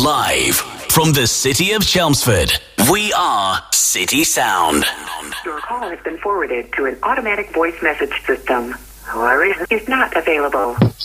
Live from the city of Chelmsford, we are City Sound. Your call has been forwarded to an automatic voice message system. Is not available.